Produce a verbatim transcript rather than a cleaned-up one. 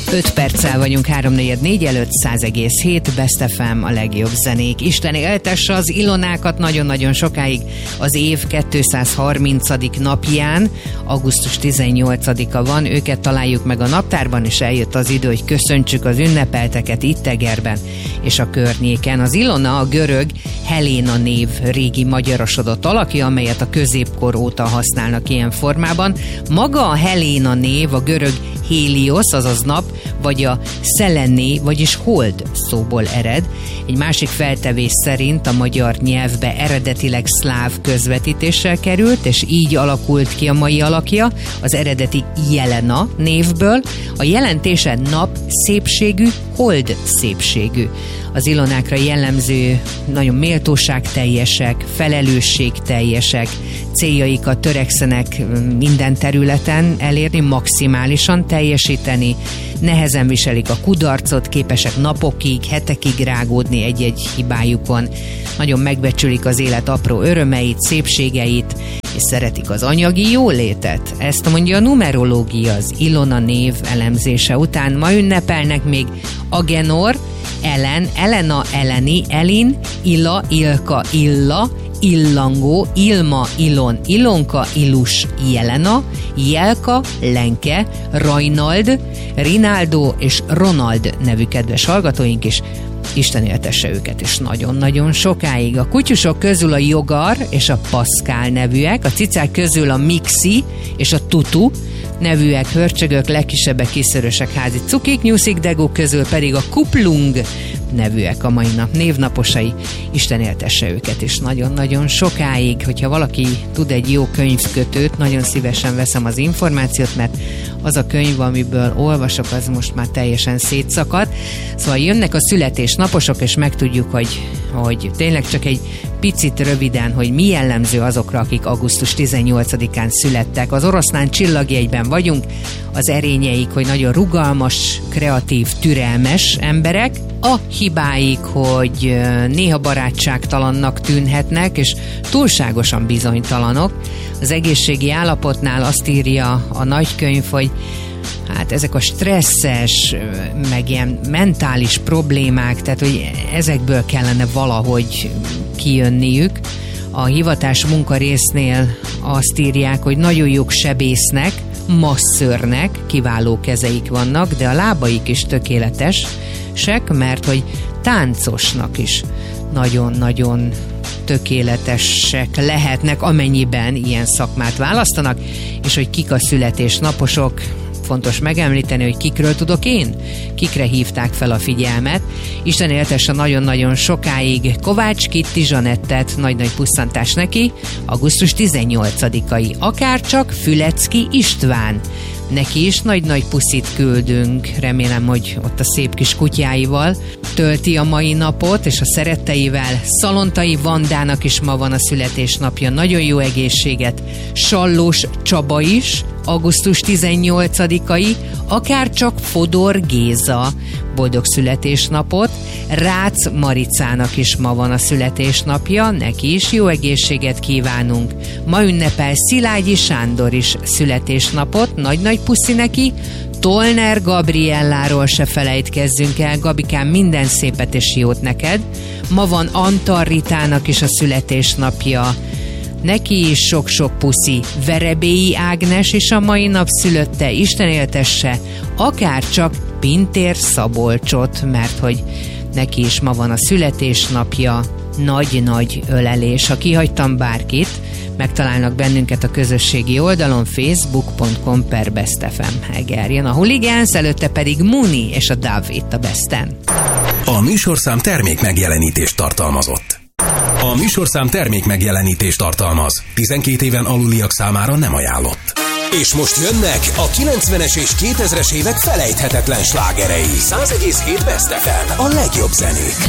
öt perccel vagyunk háromnegyed négy előtt, száz egész hét Best ef em, a legjobb zenék. Isten éltesse az Ilonákat nagyon-nagyon sokáig az év kétszázharmincadik napján, augusztus tizennyolcadika van, őket találjuk meg a naptárban, és eljött az idő, hogy köszöntsük az ünnepelteket itt Egerben és a környéken. Az Ilona a görög Heléna név régi magyarosodott alakja, amelyet a középkor óta használnak ilyen formában. Maga a Heléna név a görög Héliosz, azaz nap, vagy a Szelené, vagyis hold szóból ered. Egy másik feltevés szerint a magyar nyelvbe eredetileg szláv közvetítéssel került, és így alakult ki a mai alakja, az eredeti Jelena névből. A jelentése nap szépségű, hold szépségű. Az Ilonákra jellemző, nagyon méltóságteljesek, felelősségteljesek, céljaikat törekszenek minden területen elérni, maximálisan teljesíteni, nehezen viselik a kudarcot, képesek napokig, hetekig rágódni egy-egy hibájukon, nagyon megbecsülik az élet apró örömeit, szépségeit, és szeretik az anyagi jólétet. Ezt mondja a numerológia az Ilona név elemzése után. Ma ünnepelnek még Agenor, Ellen, Elena, Eleni, Elin, Illa, Ilka, Illa, Illangó, Ilma, Ilon, Ilonka, Ilus, Jelena, Jelka, Lenke, Rajnald, Rinaldo és Ronald nevű kedves hallgatóink is. Isten éltesse őket is nagyon-nagyon sokáig. A kutyusok közül a Jogar és a Pascal nevűek, a cicák közül a Mixi és a Tutu nevűek, hörcsögök, legkisebbek, kiszörösek, házi cukik, nyuszik, degók közül pedig a Kuplung nevűek a mai nap névnaposai. Isten éltesse őket is nagyon-nagyon sokáig. Hogyha valaki tud egy jó könyvkötőt, nagyon szívesen veszem az információt, mert az a könyv, amiből olvasok, az most már teljesen szétszakad. Szóval jönnek a születésnaposok, és megtudjuk, hogy, hogy tényleg csak egy picit röviden, hogy mi jellemző azokra, akik augusztus tizennyolcadikán születtek. Az oroszlán csillagjegyben vagyunk, az erényeik, hogy nagyon rugalmas, kreatív, türelmes emberek. A hibáik, hogy néha barátságtalannak tűnhetnek, és túlságosan bizonytalanok. Az egészségi állapotnál azt írja a nagykönyv, hogy hát ezek a stresszes, meg ilyen mentális problémák, tehát hogy ezekből kellene valahogy kijönniük. A hivatás munkarésznél azt írják, hogy nagyon jók sebésznek, masszörnek, kiváló kezeik vannak, de a lábaik is tökéletesek, mert hogy táncosnak is nagyon-nagyon tökéletesek lehetnek, amennyiben ilyen szakmát választanak, és hogy kik a születésnaposok, fontos megemlíteni, hogy kikről tudok én, kikre hívták fel a figyelmet. Isten éltesse nagyon-nagyon sokáig Kovács Kitti Zsanettet, nagy-nagy pusszantás neki, augusztus tizennyolcadikai, akárcsak Fülecki István. Neki is nagy-nagy puszit küldünk, remélem, hogy ott a szép kis kutyáival tölti a mai napot, és a szeretteivel. Szalontai Vandának is ma van a születésnapja, nagyon jó egészséget. Sallós Csaba is, augusztus tizennyolcadikai, akárcsak Fodor Géza, boldog születésnapot. Rácz Maricának is ma van a születésnapja, neki is jó egészséget kívánunk. Ma ünnepel Szilágyi Sándor is születésnapot, nagy-nagy puszi neki. Tolner Gabrielláról se felejtkezzünk el, Gabikám, minden szépet és jót neked. Ma van Antal Ritának is a születésnapja, neki is sok-sok puszi. Verebélyi Ágnes is a mai nap szülötte, Isten éltesse, akárcsak Pintér Szabolcsot, mert hogy neki is ma van a születésnapja. Nagy-nagy ölelés. Ha kihagytam bárkit, megtalálnak bennünket a közösségi oldalon, facebook pont com per Best ef em. Eger jön a Hooligans, előtte pedig Muni és a Dove itt a Besten. A műsorszám termék megjelenítést tartalmazott. A műsorszám termék megjelenítést tartalmaz. tizenkét éven aluliak számára nem ajánlott. És most jönnek a kilencvenes és kétezres évek felejthetetlen slágerei. száz egész hét Best ef em, a legjobb zenék.